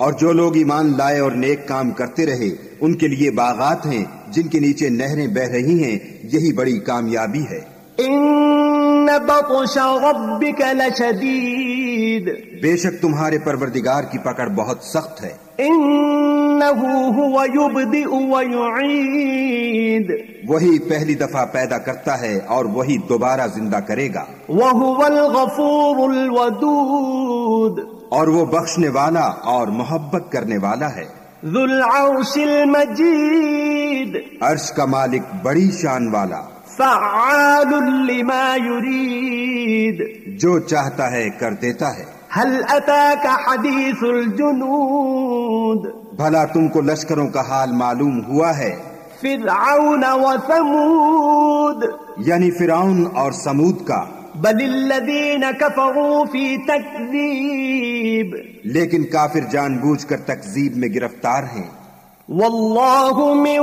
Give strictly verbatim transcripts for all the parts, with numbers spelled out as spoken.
اور جو لوگ ایمان لائے اور نیک کام کرتے رہے ان کے لیے باغات ہیں جن کے نیچے نہریں بہ رہی ہیں، یہی بڑی کامیابی ہے۔ ان بطش ربک لشدید، بے شک تمہارے پروردگار کی پکڑ بہت سخت ہے۔ انہ هو یبدئ ویعید، وہی پہلی دفعہ پیدا کرتا ہے اور وہی دوبارہ زندہ کرے گا۔ وهو الغفور الودود، اور وہ بخشنے والا اور محبت کرنے والا ہے۔ ذو العرش المجید، عرش کا مالک بڑی شان والا، فعال لما یرید، جو چاہتا ہے کر دیتا ہے۔ هل اتاک حدیث الجنود، بھلا تم کو لشکروں کا حال معلوم ہوا ہے؟ فرعون وثمود، یعنی فرعون اور سمود کا۔ بل الذین کفروا فی تکذیب، لیکن کافر جان بوجھ کر تکذیب میں گرفتار ہیں۔ واللہ من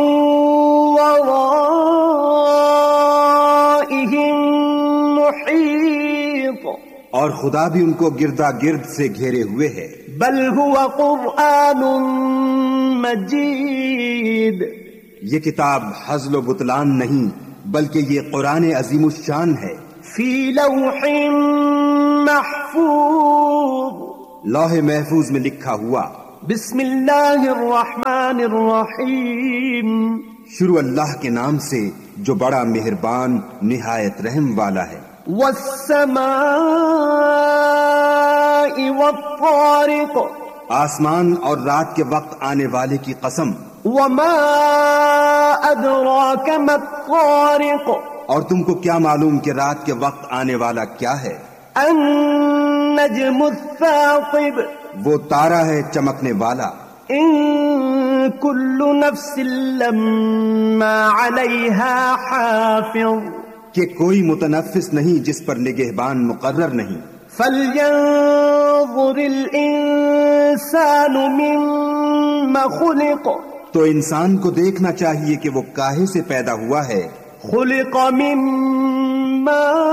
ورائہم محیط، اور خدا بھی ان کو گردا گرد سے گھیرے ہوئے ہے۔ بل هو قرآن مجید، یہ کتاب ہزل و بطلان نہیں بلکہ یہ قرآن عظیم الشان ہے۔ فی لوح محفوظ، لوح محفوظ میں لکھا ہوا۔ بسم اللہ الرحمن الرحیم، شروع اللہ کے نام سے جو بڑا مہربان نہایت رحم والا ہے۔ والسماء والطارق، آسمان اور رات کے وقت آنے والے کی قسم۔ وما ادراک ما الطارق، اور تم کو کیا معلوم کہ رات کے وقت آنے والا کیا ہے؟ النجم الثاقب، وہ تارا ہے چمکنے والا۔ ان کل نفس لما علیہا حافظ، کہ کوئی متنفس نہیں جس پر نگہبان مقرر نہیں۔ فلینظر الانسان مما خلق، تو انسان کو دیکھنا چاہیے کہ وہ کاہے سے پیدا ہوا ہے۔ خلق من ماء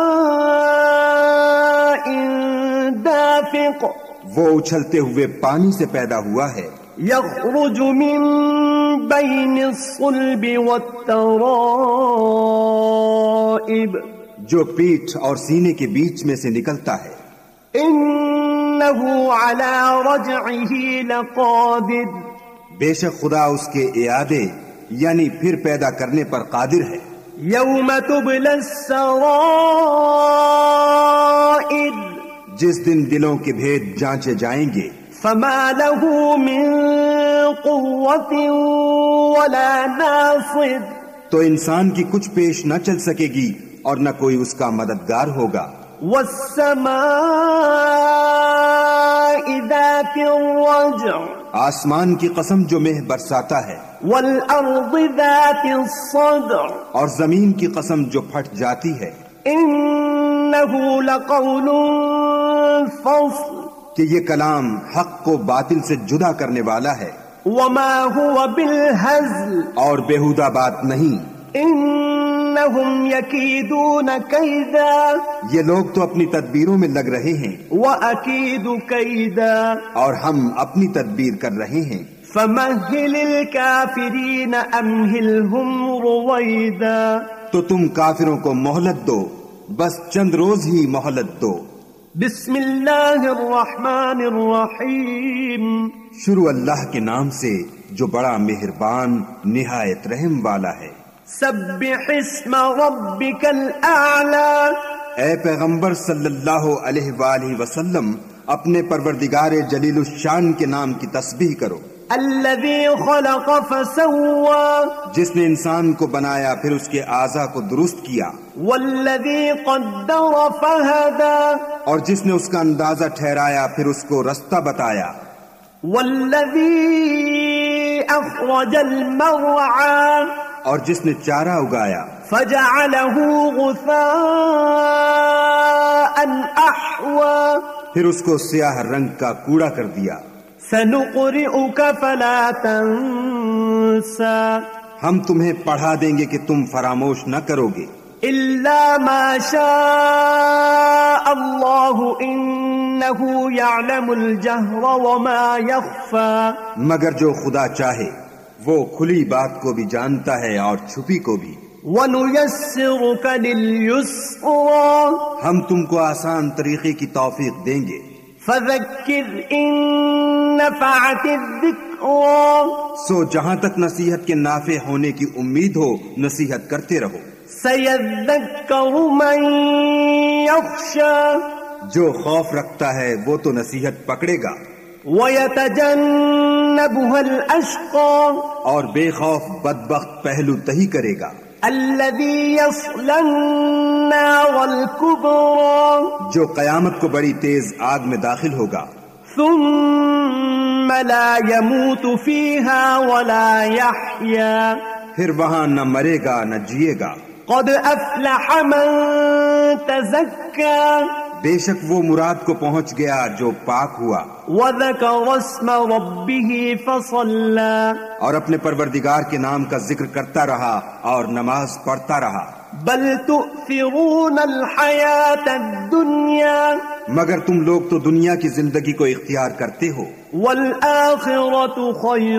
دافق، وہ اچھلتے ہوئے پانی سے پیدا ہوا ہے۔ یخرج من بین الصلب والترائب، جو پیٹھ اور سینے کے بیچ میں سے نکلتا ہے۔ انہ علی رجعہ لقادر، بے شک خدا اس کے اعادے یعنی پھر پیدا کرنے پر قادر ہے۔ یوم تبلی السرائر، جس دن دلوں کے بھید جانچے جائیں گے۔ فما له من قوت ولا ناصر، تو انسان کی کچھ پیش نہ چل سکے گی اور نہ کوئی اس کا مددگار ہوگا۔ والسماء ذات الرجع، آسمان کی قسم جو مہ برساتا ہے۔ والارض ذات الصدع، اور زمین کی قسم جو پھٹ جاتی ہے۔ انہ لقول فصل، کہ یہ کلام حق کو باطل سے جدا کرنے والا ہے۔ وما هو بالہزل، اور بیہودہ بات نہیں۔ انہم یکیدون کیدا، یہ لوگ تو اپنی تدبیروں میں لگ رہے ہیں، وَأَكِيدُ كَيْدًا، اور ہم اپنی تدبیر کر رہے ہیں۔ فَمَهِّلِ الْكَافِرِينَ أَمْهِلْهُمْ رُوَيْدًا، تو تم کافروں کو مہلت دو، بس چند روز ہی مہلت دو۔ بسم اللہ الرحمن الرحیم، شروع اللہ کے نام سے جو بڑا مہربان نہایت رحم والا ہے۔ سبح اسم ربک الاعلی، اے پیغمبر صلی اللہ علیہ وآلہ وسلم اپنے پروردگار جلیل الشان کے نام کی تسبیح کرو۔ الذی خلق فسوى، جس نے انسان کو بنایا پھر اس کے اعضاء کو درست کیا۔ والذی قدر فہدى، اور جس نے اس کا اندازہ ٹھہرایا پھر اس کو رستہ بتایا۔ والذی اخرج المرعى، اور جس نے چارہ اگایا۔ فجعله غثاء احوى، پھر اس کو سیاہ رنگ کا کوڑا کر دیا۔ سنقرئك فلا تنسى، ہم تمہیں پڑھا دیں گے کہ تم فراموش نہ کرو گے، الا ما شاء اللہ ان إنه يعلم الجهر وما يخفى مگر جو خدا چاہے وہ کھلی بات کو بھی جانتا ہے اور چھپی کو بھی. وَنُيَسِّرُكَ لِلْيُسْرَى ہم تم کو آسان طریقے کی توفیق دیں گے. فَذَكِّرْ إِن نَفَعَتِ الذِّكْرَى سو جہاں تک نصیحت کے نافع ہونے کی امید ہو نصیحت کرتے رہو. سَيَذَّكَّرُ مَن يَخْشَى جو خوف رکھتا ہے وہ تو نصیحت پکڑے گا. وَيَتَجَنَّبُهَا الْأَشْقَى اور بے خوف بدبخت پہلو تہی کرے گا. الَّذِي يَصْلَى النَّارَ الْكُبْرَى جو قیامت کو بڑی تیز آگ میں داخل ہوگا. ثُمَّ لَا يَمُوتُ فِيهَا وَلَا يَحْيَا پھر وہاں نہ مرے گا نہ جیے گا. قَدْ أَفْلَحَ مَن تَزَكَّى بے شک وہ مراد کو پہنچ گیا جو پاک ہوا وَذَكَرَ اسْمَ رَبِّهِ فَصَلَّى اور اپنے پروردگار کے نام کا ذکر کرتا رہا اور نماز پڑھتا رہا. بل تؤثرون الحیات الدنیا مگر تم لوگ تو دنیا کی زندگی کو اختیار کرتے ہو. والآخرۃ خیر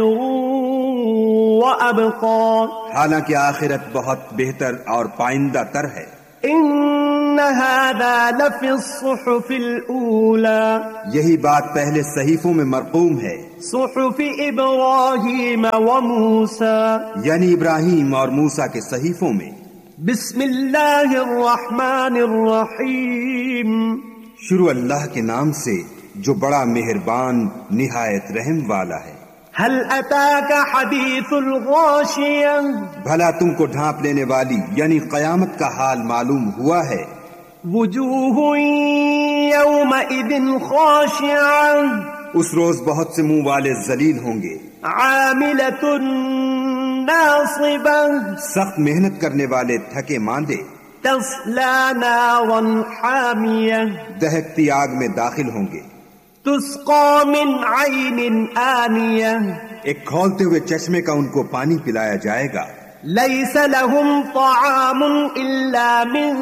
وابقى حالانکہ آخرت بہت بہتر اور پائندہ تر ہے. ان هذا لفی الصحف الاولى یہی بات پہلے صحیفوں میں مرقوم ہے. صحف ابراہیم وموسیٰ یعنی ابراہیم اور موسیٰ کے صحیفوں میں. بسم اللہ الرحمن الرحیم شروع اللہ کے نام سے جو بڑا مہربان نہایت رحم والا ہے. هل اتاک حدیث الغاشیہ بھلا تم کو ڈھانپ لینے والی یعنی قیامت کا حال معلوم ہوا ہے. وجوہ یومئذ خاشعہ اس روز بہت سے منہ والے ذلیل ہوں گے. عاملۃ ناصبہ سخت محنت کرنے والے تھکے ماندے. تصلی نارا حامیہ دہکتی آگ میں داخل ہوں گے. تسقى من عین آنیہ ایک کھولتے ہوئے چشمے کا ان کو پانی پلایا جائے گا. لیس لهم طعام الا من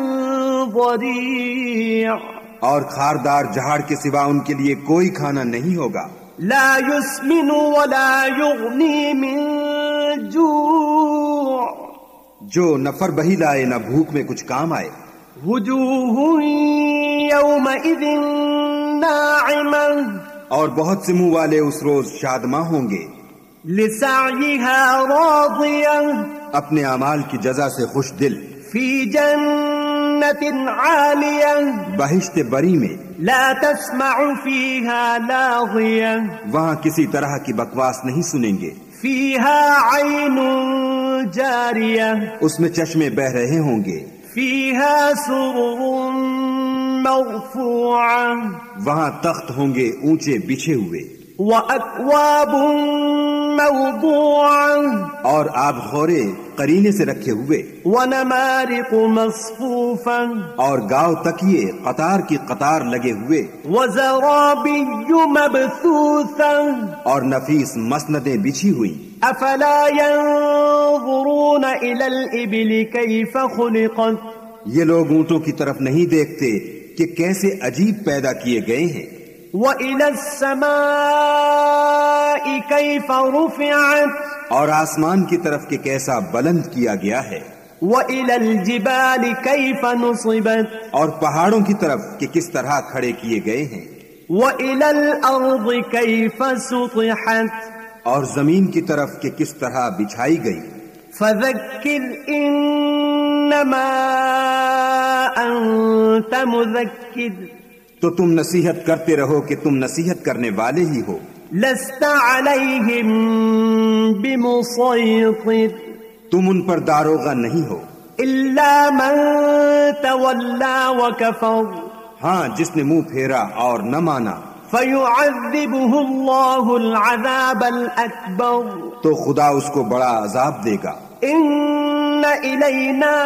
ضریع اور خاردار جہاڑ کے سوا ان کے لیے کوئی کھانا نہیں ہوگا. لا يسمن ولا يغنی من جوع جو نہ فر بہی لائے نہ بھوک میں کچھ کام آئے. وجوہ یومئذ ناعمہ اور بہت سے منہ والے اس روز شادماں ہوں گے. لسعیها راضیہ اپنے اعمال کی جزا سے خوش دل. فی جنت عالیہ بہشت بری میں. لا تسمع فیها لاغیہ وہاں کسی طرح کی بکواس نہیں سنیں گے. فیها عین جاریہ اس میں چشمے بہ رہے ہوں گے. فیها سرر مرفوعہ وہاں تخت ہوں گے اونچے بچھے ہوئے. وَأَكْوَابٌ مَوْضُوعَةٌ اور آب خورے قرینے سے رکھے ہوئے. وَنَمَارِقُ مَصْفُوفَةٌ اور گاؤ تکیے قطار کی قطار لگے ہوئے. وَزَرَابِيُّ مَبْثُوثَةٌ اور نفیس مسندیں بچھی ہوئی. أَفَلَا يَنظُرُونَ إِلَى الْإِبِلِ كَيْفَ خُلِقَتْ یہ لوگ اونٹوں کی طرف نہیں دیکھتے کہ کیسے عجیب پیدا کیے گئے ہیں. وَإِلَى السَّمَاءِ كَيْفَ رُفِعَتْ اور آسمان کی طرف کہ کیسا بلند کیا گیا ہے. وَإِلَى الْجِبَالِ كَيْفَ نُصِبَتْ اور پہاڑوں کی طرف کہ کس طرح کھڑے کیے گئے ہیں. وَإِلَى الْأَرْضِ كَيْفَ سُطِحَتْ اور زمین کی طرف کہ کس طرح بچھائی گئی. فَذَكِّرْ إِنَّمَا أَنْتَ مُذَكِّرٌ تو تم نصیحت کرتے رہو کہ تم نصیحت کرنے والے ہی ہو. لَسْتَ عَلَيْهِمْ بِمُصَيْطِرٍ تم ان پر داروغہ نہیں ہو. إِلَّا مَن تَوَلَّى وَكَفَرَ ہاں جس نے منہ پھیرا اور نہ مانا. فَيُعَذِّبُهُ اللَّهُ الْعَذَابَ الْأَكْبَرَ تو خدا اس کو بڑا عذاب دے گا. إِنَّ إِلَيْنَا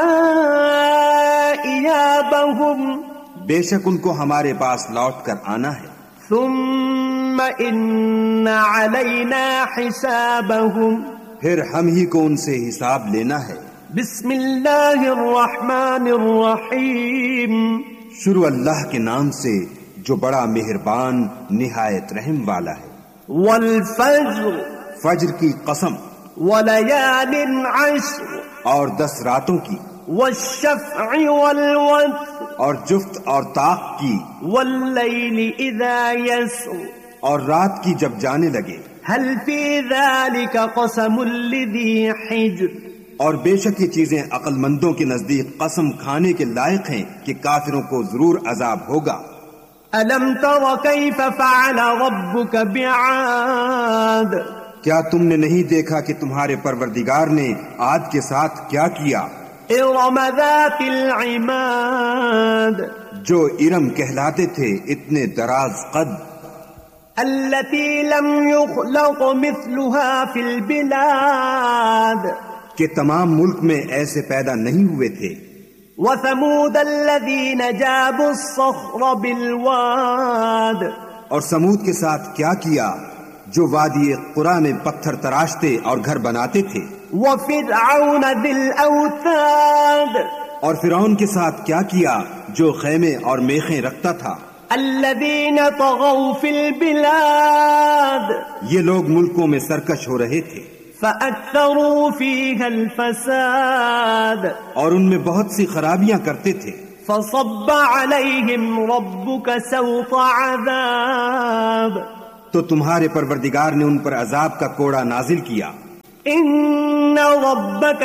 إِيَابَهُمْ بے شک ان کو ہمارے پاس لوٹ کر آنا ہے. ثُمَّ إِنَّ عَلَيْنَا حِسَابَهُمْ پھر ہم ہی کو ان سے حساب لینا ہے. بسم اللہ الرحمن الرحیم شروع اللہ کے نام سے جو بڑا مہربان نہایت رحم والا ہے. والفجر فجر کی قسم، وليال عشر اور دس راتوں کی، والشفع والوتر اور جفت اور طاق کی، والليل إذا يسر اور رات کی جب جانے لگے. هل في ذلك قسم لذي حجر اور بے شک یہ چیزیں عقل مندوں کے نزدیک قسم کھانے کے لائق ہیں کہ کافروں کو ضرور عذاب ہوگا. ألم تر كيف فعل ربك بعاد کیا تم نے نہیں دیکھا کہ تمہارے پروردگار نے عاد کے ساتھ کیا کیا؟ إرم ذات العماد جو ارم کہلاتے تھے اتنے دراز قد، التي لم يخلق مثلها في البلاد کہ تمام ملک میں ایسے پیدا نہیں ہوئے تھے. وثمود الذين جابوا الصخر بالواد اور سمود کے ساتھ کیا کیا جو وادی قرا میں پتھر تراشتے اور گھر بناتے تھے. وفرعون ذي الأوتاد اور فرعون کے ساتھ کیا کیا جو خیمے اور میخیں رکھتا تھا. الذين طغوا في البلاد یہ لوگ ملکوں میں سرکش ہو رہے تھے. فأكثروا فيها الفساد اور ان میں بہت سی خرابیاں کرتے تھے. فصب عليهم ربك سوط عذاب تو تمہارے پروردگار نے ان پر عذاب کا کوڑا نازل کیا. ان ربك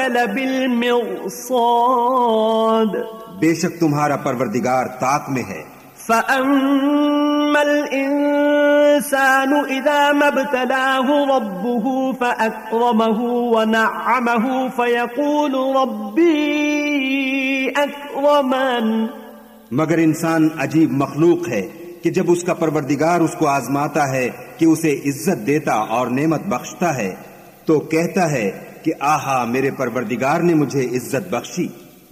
لبالمرصاد بے شک تمہارا پروردگار طاق میں ہے. فأما الإنسان إذا ما ابتلاه ربه فأكرمه ونعمه فيقول ربي أكرمن. مگر انسان عجیب مخلوق ہے کہ جب اس کا پروردگار اس کو آزماتا ہے کہ اسے عزت دیتا اور نعمت بخشتا ہے تو کہتا ہے کہ آہا میرے پروردگار نے مجھے عزت بخشی.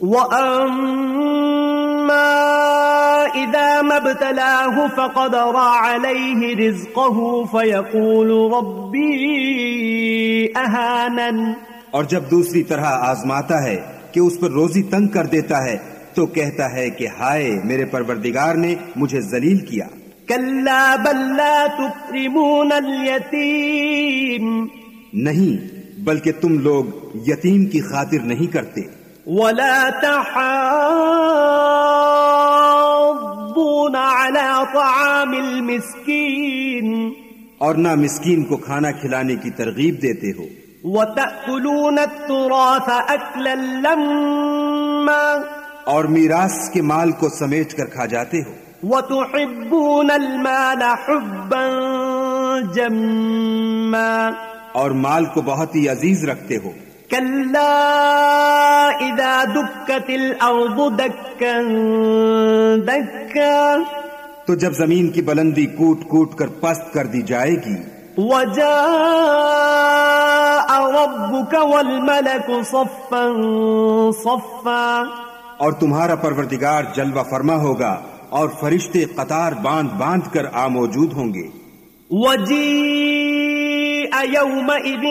وَأَمَّا إِذَا مَا ابْتَلَاهُ فَقَدَرَ عَلَيْهِ رِزْقَهُ فَيَقُولُ رَبِّي أَهَانَنِ. اور جب دوسری طرح آزماتا ہے کہ اس پر روزی تنگ کر دیتا ہے تو کہتا ہے کہ ہائے میرے پروردگار نے مجھے ذلیل کیا. كَلَّا بَل لَّا تُكْرِمُونَ الْيَتِيمَ نہیں بلکہ تم لوگ یتیم کی خاطر نہیں کرتے. وَلَا تَحَاضُّونَ عَلَى طَعَامِ الْمِسْكِينِ اور نہ مسکین کو کھانا کھلانے کی ترغیب دیتے ہو. وَتَأْكُلُونَ التُّرَاثَ أَكْلًا لَمًّا اور میراث کے مال کو سمیٹ کر کھا جاتے ہو. وَتُحِبُّونَ الْمَالَ حُبًّا جَمًّا اور مال کو بہت ہی عزیز رکھتے ہو. كَلَّا إِذَا دُكَّتِ الْأَرْضُ دَكًّا دَكًّا تو جب زمین کی بلندی کوٹ کوٹ کر پست کر دی جائے گی. وَجَاءَ رَبُّكَ وَالْمَلَكُ صَفًّا صَفًّا اور تمہارا پروردگار جلوہ فرما ہوگا اور فرشتے قطار باندھ باندھ کر آ موجود ہوں گے. وَجِيءَ يَوْمَئِذٍ